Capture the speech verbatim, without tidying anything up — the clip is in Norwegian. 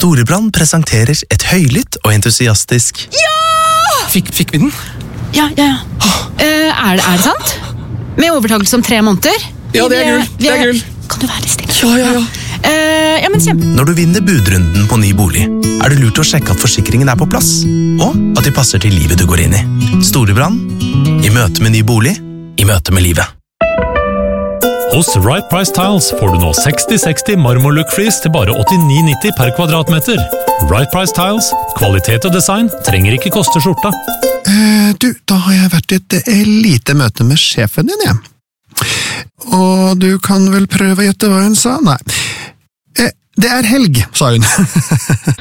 Storebrand presenterer et høylytt og entusiastisk Ja! Fikk, fikk vi den? Ja, ja, ja. Uh, er, det, er det sant? Med overtakelse om tre måneder? Ja, det er gull. Det er gull. Kan du være stille? Ja, ja, ja. Uh, ja, men kjempe. Når du vinner budrunden på ny bolig, er det lurt å sjekke at forsikringen er på plass, og at de passer til livet du går inn i. Storebrand, i møte med ny bolig, i møte med livet. Hos Right Price Tiles får du nå seksti seksti marmorlook-flis til bare åttini nitti per kvadratmeter. Right Price Tiles, kvalitet og design trenger ikke koste skjorta. Eh, du, da har jeg vært i et eh, lite møte med sjefen din, jeg. Og du kan vel prøve å gjette hva hun sa? Nei. Eh, det er helg, sa hun.